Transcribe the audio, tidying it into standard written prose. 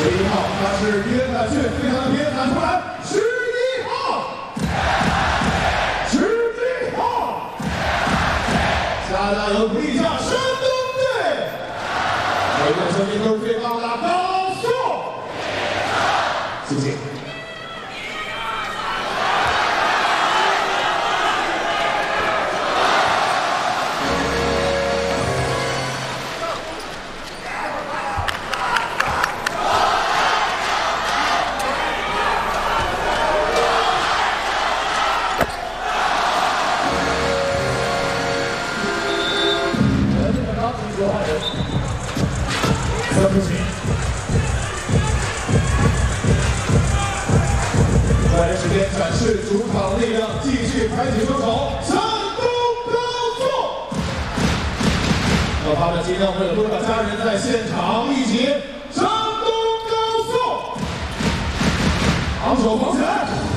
11号，他是偏袒去，非常的偏袒出来。11号，11号，下大有地下山东队，每个声音都是最棒的高速，谢谢。 3不行，抓紧时间展示主场力量，继续开启双手，山东高速。可怕的今天会有多少家人在现场一起山东高速，昂首狂起来！